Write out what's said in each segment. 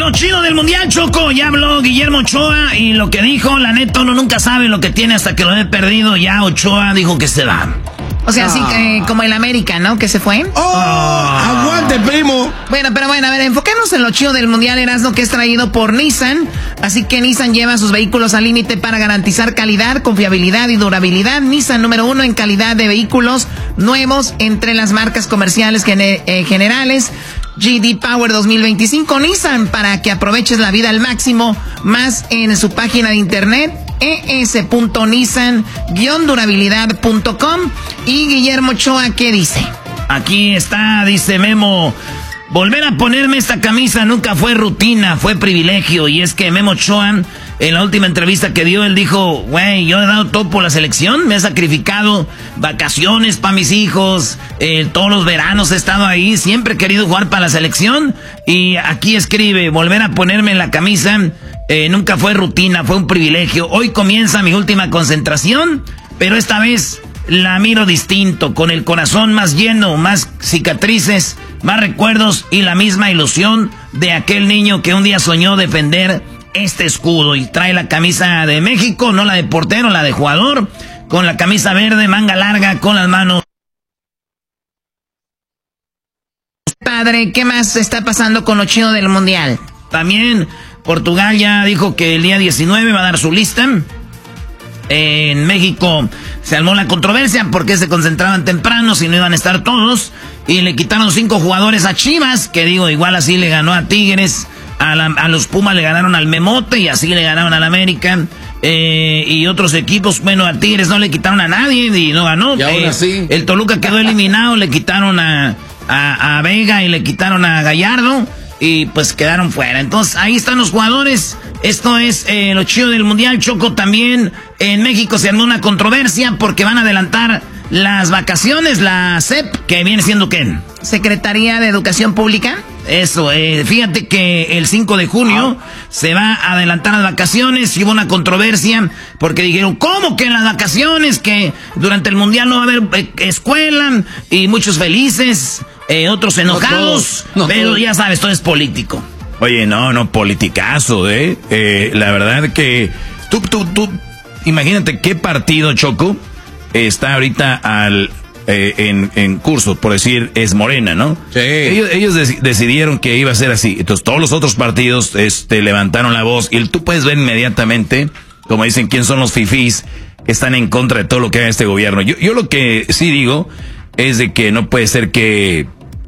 Lo chido del mundial, Choco, ya habló Guillermo Ochoa y lo que dijo, la neta, uno nunca sabe lo que tiene hasta que lo he perdido. Ya Ochoa dijo que se va. O sea, así como el América, ¿no? Que se fue. ¡Aguante, primo! Bueno, a ver, enfoquémonos en lo chido del mundial, Erasmo, que es traído por Nissan. Así que Nissan lleva sus vehículos al límite para garantizar calidad, confiabilidad y durabilidad. Nissan número 1 en calidad de vehículos nuevos entre las marcas comerciales generales. GD Power 2025 Nissan, para que aproveches la vida al máximo, más en su página de internet es.nissan-durabilidad.com. Y Guillermo Ochoa, ¿qué dice? Aquí está, dice Memo: volver a ponerme esta camisa nunca fue rutina, fue privilegio. Y es que Memo Ochoa, en la última entrevista que dio, él dijo: güey, yo he dado todo por la selección, me he sacrificado vacaciones para mis hijos, todos los veranos he estado ahí, siempre he querido jugar para la selección. Y aquí escribe: volver a ponerme la camisa nunca fue rutina, fue un privilegio. Hoy comienza mi última concentración, pero esta vez la miro distinto, con el corazón más lleno, más cicatrices, más recuerdos y la misma ilusión de aquel niño que un día soñó defender este escudo. Y trae la camisa de México, no la de portero, la de jugador, con la camisa verde, manga larga, con las manos. Padre, ¿qué más está pasando con lo chido del mundial? También Portugal ya dijo que el día 19 va a dar su lista. En México se armó la controversia porque se concentraban temprano, si no iban a estar todos, y le quitaron 5 jugadores a Chivas, que digo, igual así le ganó a Tigres, a los Pumas le ganaron al Memote y así le ganaron al América, y otros equipos. Bueno, a Tigres no le quitaron a nadie y no ganó. Y aún así el Toluca quedó eliminado, le quitaron a Vega y le quitaron a Gallardo y pues quedaron fuera. Entonces ahí están los jugadores. Esto es lo chido del mundial, Choco. También en México se armó una controversia porque van a adelantar las vacaciones, la SEP, que viene siendo ¿qué? Secretaría de Educación Pública. Eso, fíjate que el 5 de junio se va a adelantar las vacaciones. Y hubo una controversia porque dijeron: ¿cómo que en las vacaciones? Que durante el mundial no va a haber escuela, y muchos felices, otros enojados, pero ya sabes, todo es político. Oye, no, politicazo, la verdad que tú, imagínate qué partido, Choco, está ahorita en curso, por decir, es Morena, ¿no? Sí. Ellos decidieron que iba a ser así. Entonces todos los otros partidos levantaron la voz, y tú puedes ver inmediatamente, como dicen, quién son los fifís que están en contra de todo lo que haga este gobierno. Yo lo que sí digo es de que no puede ser que...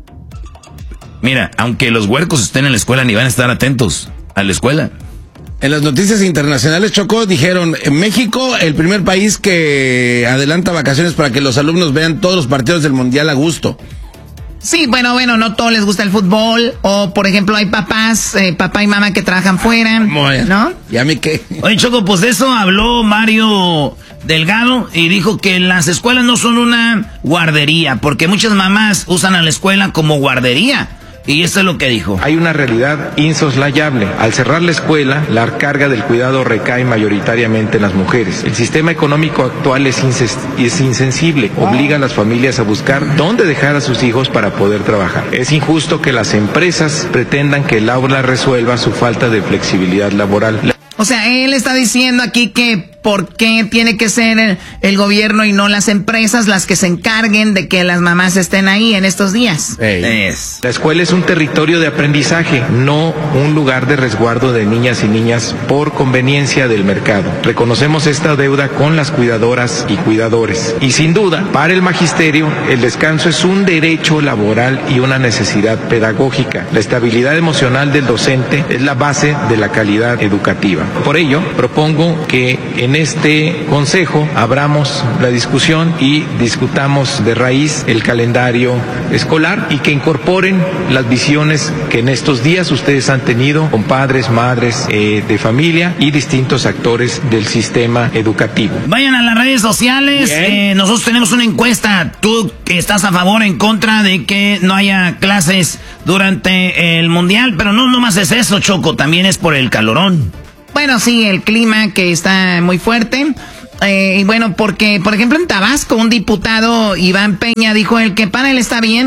Mira, aunque los huercos estén en la escuela, ni van a estar atentos a la escuela. En las noticias internacionales, Choco, dijeron: en México, el primer país que adelanta vacaciones para que los alumnos vean todos los partidos del mundial a gusto. Sí, bueno, no todos les gusta el fútbol. O, por ejemplo, hay papás, papá y mamá que trabajan fuera, ¿no? ¿Y a mí qué? Oye, Choco, pues de eso habló Mario Delgado y dijo que las escuelas no son una guardería, porque muchas mamás usan a la escuela como guardería. Y esto es lo que dijo. Hay una realidad insoslayable. Al cerrar la escuela, la carga del cuidado recae mayoritariamente en las mujeres. El sistema económico actual es insensible. Obliga a las familias a buscar dónde dejar a sus hijos para poder trabajar. Es injusto que las empresas pretendan que el aula resuelva su falta de flexibilidad laboral. O sea, él está diciendo aquí que por qué tiene que ser el gobierno y no las empresas las que se encarguen de que las mamás estén ahí en estos días. La escuela es un territorio de aprendizaje, no un lugar de resguardo de niñas y niñas por conveniencia del mercado. Reconocemos esta deuda con las cuidadoras y cuidadores. Y sin duda, para el magisterio, el descanso es un derecho laboral y una necesidad pedagógica. La estabilidad emocional del docente es la base de la calidad educativa. Por ello, propongo que en este consejo abramos la discusión y discutamos de raíz el calendario escolar y que incorporen las visiones que en estos días ustedes han tenido con padres, madres de familia y distintos actores del sistema educativo. Vayan a las redes sociales, nosotros tenemos una encuesta. ¿Tú que estás a favor o en contra de que no haya clases durante el mundial? Pero no nomás es eso, Choco, también es por el calorón. Bueno, sí, el clima que está muy fuerte. Y bueno, porque, por ejemplo, en Tabasco, un diputado, Iván Peña, dijo él que para él está bien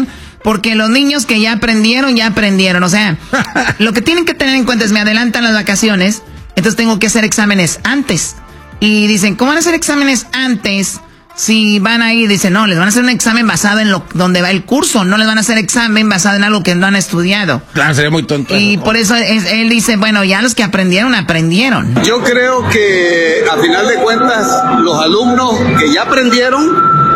Porque los niños que ya aprendieron. O sea, lo que tienen que tener en cuenta es me adelantan las vacaciones, entonces tengo que hacer exámenes antes. Y dicen, ¿cómo van a hacer exámenes antes? Si van a ir, dicen, no, les van a hacer un examen basado en donde va el curso, no les van a hacer examen basado en algo que no han estudiado. Claro, sería muy tonto. Y por eso él dice, bueno, ya los que aprendieron. Yo creo que a final de cuentas los alumnos que ya aprendieron.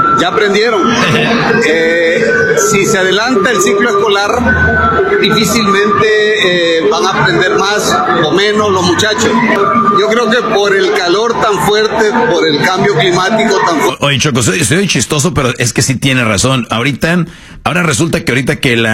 Si se adelanta el ciclo escolar, difícilmente van a aprender más o menos los muchachos. Yo creo que por el calor tan fuerte, por el cambio climático tan fuerte. Oye, Choco, soy chistoso, pero es que sí tiene razón. Ahora resulta que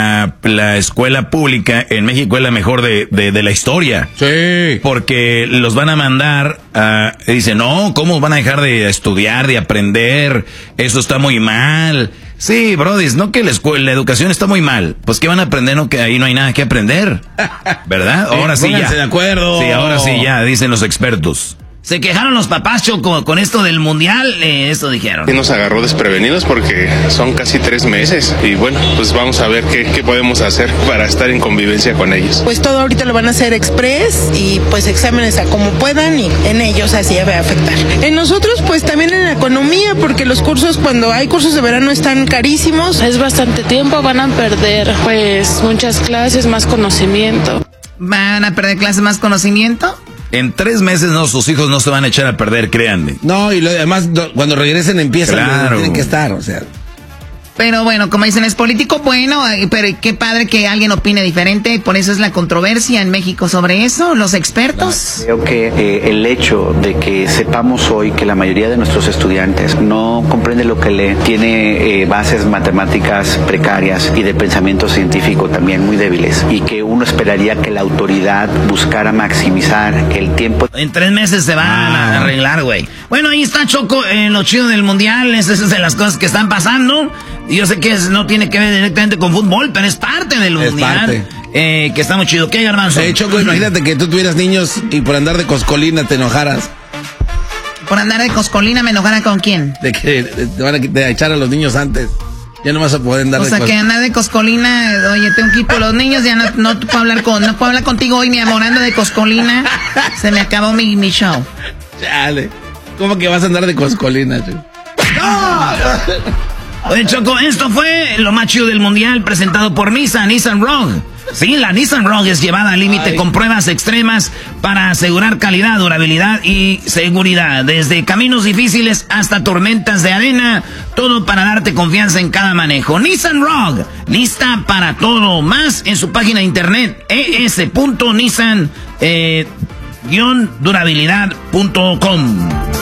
la escuela pública en México es la mejor de la historia. Sí. Porque los van a mandar dicen, no, ¿cómo van a dejar de estudiar, de aprender? Eso está muy mal. Sí, brodis, no que la educación está muy mal. Pues ¿qué van a aprender? No, que ahí no hay nada que aprender. ¿Verdad? Ahora sí ya. De acuerdo. Sí, ahora sí ya, dicen los expertos. Se quejaron los papás, Choco, con esto del mundial, esto dijeron. Y nos agarró desprevenidos porque son casi 3 meses y bueno, pues vamos a ver qué podemos hacer para estar en convivencia con ellos. Pues todo ahorita lo van a hacer express y pues exámenes a como puedan y en ellos así va a afectar. En nosotros pues también en la economía porque los cursos cuando hay cursos de verano están carísimos. Es bastante tiempo, van a perder pues muchas clases, más conocimiento. ¿Van a perder clases, más conocimiento? En 3 meses sus hijos no se van a echar a perder, créanme. No, y además cuando regresen empiezan, claro. Tienen que estar, o sea. Pero bueno, como dicen, es político, bueno, pero qué padre que alguien opine diferente, por eso es la controversia en México sobre eso, los expertos. Creo que el hecho de que sepamos hoy que la mayoría de nuestros estudiantes no comprende lo que lee, tiene bases matemáticas precarias y de pensamiento científico también muy débiles, y que uno esperaría que la autoridad buscara maximizar el tiempo. En 3 meses se van a arreglar, güey. Bueno, ahí está, Choco, en lo chido del mundial, esas es de las cosas que están pasando. Yo sé que no tiene que ver directamente con fútbol, pero es parte del mundial. Que está muy chido. ¿Qué, Garbanzo? Choco, imagínate que tú tuvieras niños y por andar de coscolina te enojaras. ¿Por andar de coscolina me enojara con quién? De que te van a echar a los niños antes. Ya no vas a poder andar de coscolina. O sea, que andar de coscolina, oye, tengo que ir por los niños, ya no puedo hablar contigo hoy, mi amor, ando de coscolina. Se me acabó mi show. Chale. ¿Cómo que vas a andar de coscolina, Choco? ¡No! Oye, Choco, esto fue lo más chido del mundial presentado por Nissan Rogue. Sí, la Nissan Rogue es llevada al límite con pruebas extremas para asegurar calidad, durabilidad y seguridad. Desde caminos difíciles hasta tormentas de arena, todo para darte confianza en cada manejo. Nissan Rogue, lista para todo. Más en su página de internet, es.nissan-durabilidad.com.